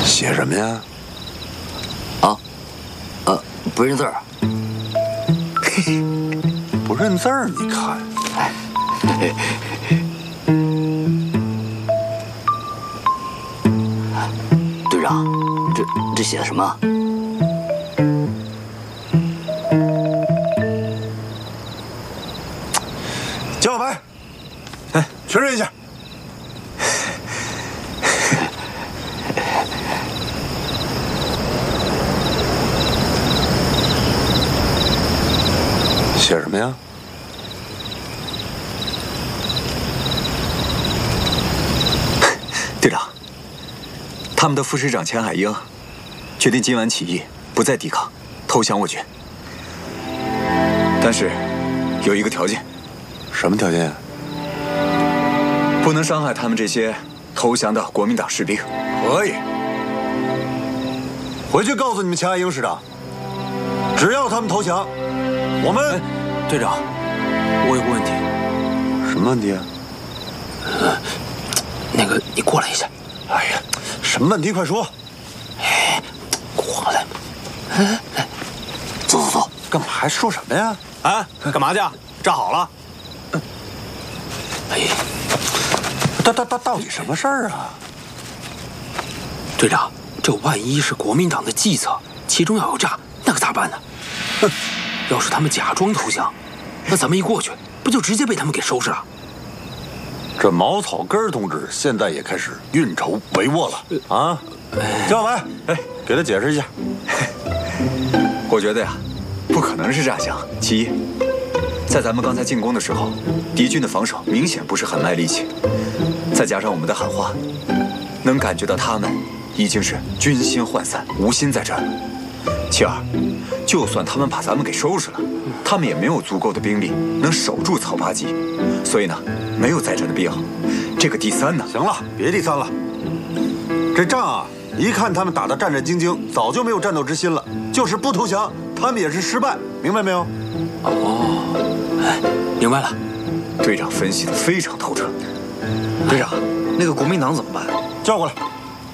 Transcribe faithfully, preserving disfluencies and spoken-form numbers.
写什么呀？ 啊，呃，不认字儿。 不认字儿？你看。 队长，这这写的什么？ 叫白，哎，确认一下。写什么呀？ 队长，他们的副师长钱海英决定今晚起义，不再抵抗，投降我军。但是有一个条件。 什么条件呀？ 不能伤害他们这些投降的国民党士兵。 可以。回去告诉你们钱海英师长，只要他们投降，我们…… 哎，队长，我有个问题。 什么问题啊？ 呃，那个，你过来一下。 哎呀，什么问题？快说。 哎，过来。哎哎，走走走。 干嘛？还说什么呀？ 哎，干嘛去？站好了。 哎，到到到到底什么事儿啊？ 队长，这万一是国民党的计策，其中要有诈，那可咋办呢？哼，要是他们假装投降，那咱们一过去，不就直接被他们给收拾了？ 这茅草根同志现在也开始运筹帷幄了啊！叫白，哎，给他解释一下。 我觉得呀，不可能是诈降。其一，在咱们刚才进攻的时候，敌军的防守明显不是很卖力气，再加上我们的喊话，能感觉到他们已经是军心涣散，无心在这儿了。其二，就算他们把咱们给收拾了，他们也没有足够的兵力能守住草八集，所以呢，没有再战的必要。这个第三呢， 行了，别第三了。这仗啊，一看他们打得战战兢兢，早就没有战斗之心了。就是不投降，他们也是失败，明白没有？ 哦，哎，明白了。 队长分析的非常透彻。 队长，那个国民党怎么办？ 叫过来。